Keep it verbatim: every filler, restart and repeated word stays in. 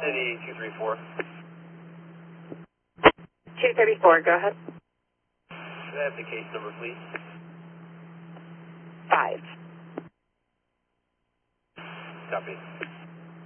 City two three four. two thirty-four, go ahead. Can I have the case number, please? Five. Copy.